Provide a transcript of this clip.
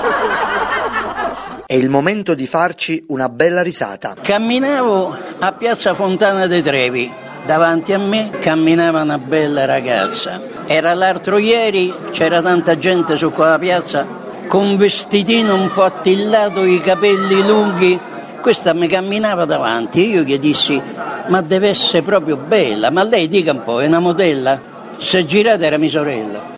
È il momento di farci una bella risata. Camminavo a Piazza Fontana dei Trevi. Davanti a me camminava una bella ragazza. Era l'altro ieri, c'era tanta gente su quella piazza con un vestitino un po' attillato, i capelli lunghi. Questa mi camminava davanti e io gli dissi: ma deve essere proprio bella, ma lei dica un po', è una modella? Si è girata, era mia sorella.